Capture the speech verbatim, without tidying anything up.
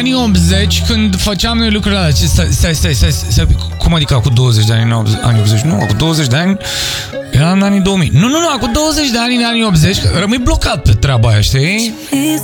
anii optzeci, când făceam noi lucrurile alea, stai, stai, stai, stai, stai, cum adică cu douăzeci de ani în anii optzeci? Nu, cu douăzeci de ani era în anii două mii. Nu, nu, nu, cu douăzeci de ani în anii optzeci, rămâi blocat pe treaba aia, știi?